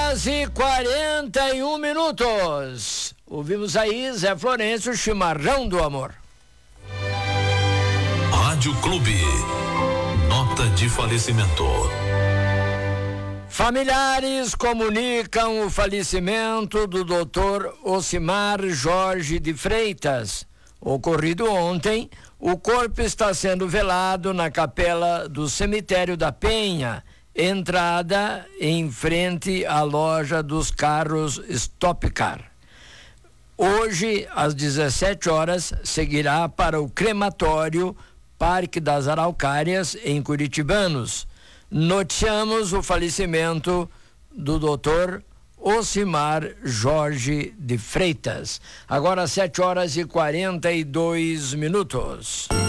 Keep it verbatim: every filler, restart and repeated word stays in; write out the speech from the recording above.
horas e quarenta e um minutos. Ouvimos aí Zé Florencio, Chimarrão do Amor. Rádio Clube. Nota de falecimento. Familiares comunicam o falecimento do doutor Ocimar Jorge de Freitas. Ocorrido ontem, o corpo está sendo velado na capela do cemitério da Penha, entrada em frente à loja dos carros Stop Car. Hoje, às dezessete horas, seguirá para o crematório Parque das Araucárias, em Curitibanos. Noticiamos o falecimento do doutor Ocimar Jorge de Freitas. Agora sete horas e quarenta e dois minutos.